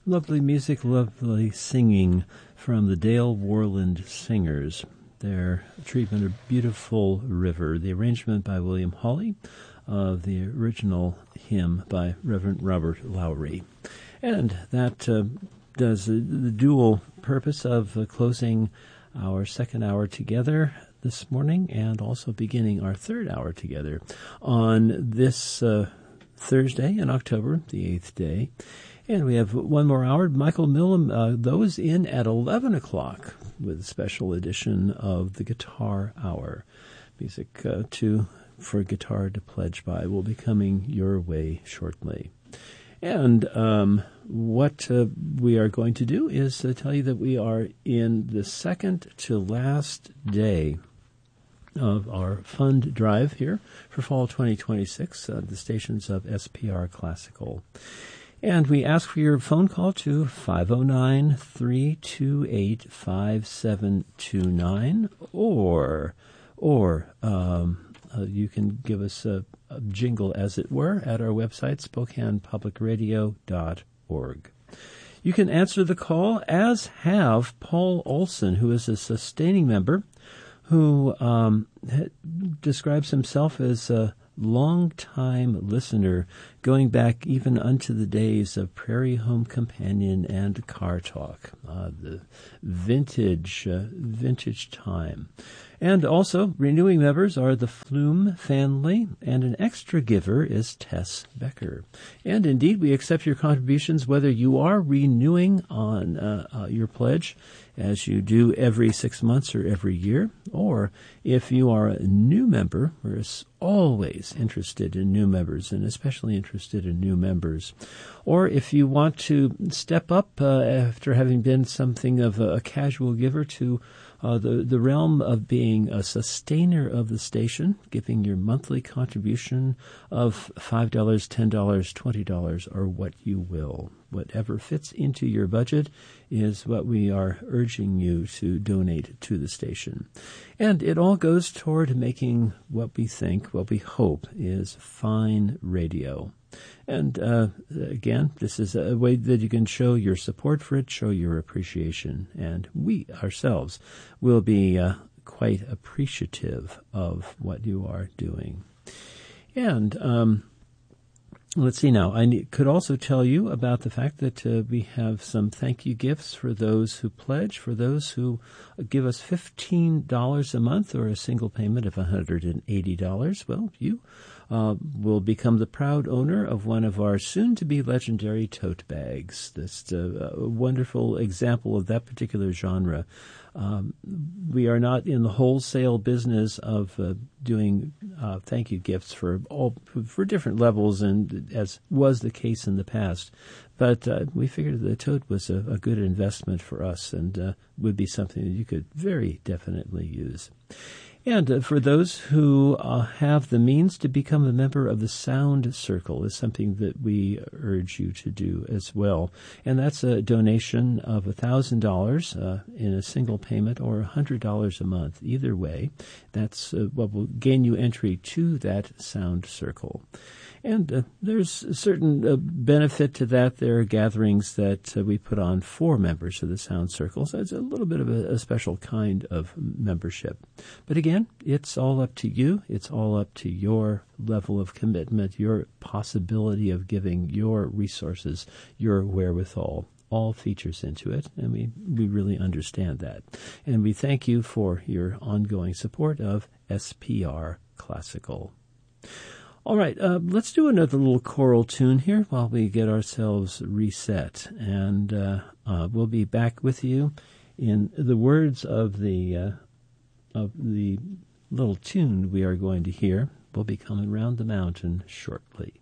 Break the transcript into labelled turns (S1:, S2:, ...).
S1: Lovely music, lovely singing from the Dale Worland Singers. Their treatment of Beautiful River, the arrangement by William Hawley, the original hymn by Reverend Robert Lowry. And that does the dual purpose of closing our second hour together this morning and also beginning our third hour together on this Thursday in October, the 8th day. And we have one more hour. Michael Millam, those in at 11 o'clock with a special edition of the Guitar Hour. Music for guitar to pledge by will be coming your way shortly. And what we are going to do is tell you that we are in the second to last day of our fund drive here for fall 2026, the stations of SPR Classical. And we ask for your phone call to 509-328-5729, or you can give us a jingle, as it were, at our website, SpokanePublicRadio.org. You can answer the call, as have Paul Olson, who is a sustaining member, who describes himself as a long-time listener, going back even unto the days of Prairie Home Companion and Car Talk, the vintage time. And also, renewing members are the Flume family, and an extra giver is Tess Becker. And indeed, we accept your contributions whether you are renewing on your pledge, as you do every 6 months or every year, or if you are a new member. We're always interested in new members, and especially interested in new members. Or if you want to step up after having been something of a casual giver to the realm of being a sustainer of the station, giving your monthly contribution of $5, $10, $20, or what you will. Whatever fits into your budget is what we are urging you to donate to the station. And it all goes toward making what we hope is fine radio. And again, this is a way that you can show your support for it, show your appreciation. And we ourselves will be quite appreciative of what you are doing. And let's see now. I could also tell you about the fact that we have some thank you gifts for those who pledge, for those who give us $15 a month or a single payment of $180. Well, you will become the proud owner of one of our soon-to-be legendary tote bags. That's a wonderful example of that particular genre. We are not in the wholesale business of doing thank you gifts for different levels, and as was the case in the past. But we figured the tote was a good investment for us, and would be something that you could very definitely use. And for those who have the means to become a member of the Sound Circle is something that we urge you to do as well. And that's a donation of $1,000 in a single payment or $100 a month. Either way, that's what will gain you entry to that Sound Circle. And there's a certain benefit to that. There are gatherings that we put on for members of the Sound Circle, so it's a little bit of a special kind of membership. But again, it's all up to you. It's all up to your level of commitment, your possibility of giving, your resources, your wherewithal. All features into it, and we really understand that. And we thank you for your ongoing support of SPR Classical. All right, let's do another little choral tune here while we get ourselves reset, and we'll be back with you in the words of the little tune we are going to hear. We'll be coming round the mountain shortly.